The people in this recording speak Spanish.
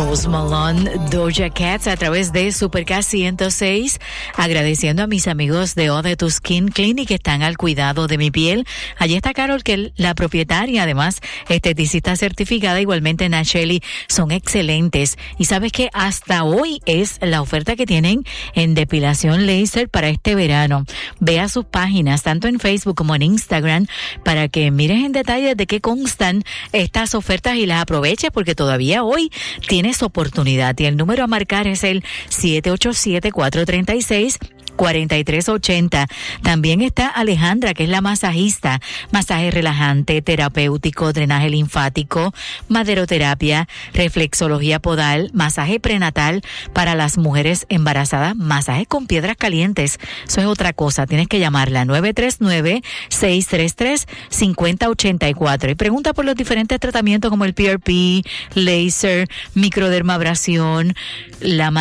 Post Malone, Doja Cat a través de Supercast 106, agradeciendo a mis amigos de Ode to Skin Clinic que están al cuidado de mi piel. Allí está Carol, que es la propietaria, además esteticista certificada, igualmente Nacheli, son excelentes. Y sabes que hasta hoy es la oferta que tienen en depilación láser para este verano. Ve a sus páginas, tanto en Facebook como en Instagram, para que mires en detalle de qué constan estas ofertas y las aproveches, porque todavía hoy tienes oportunidad. Y el número a marcar es el 787-436-4380. También está Alejandra, que es la masajista, masaje relajante, terapéutico, drenaje linfático, maderoterapia, reflexología podal, masaje prenatal para las mujeres embarazadas, masaje con piedras calientes. Eso es otra cosa, tienes que llamarla 939-633-5084 y pregunta por los diferentes tratamientos como el PRP, láser, microdermabrasión, la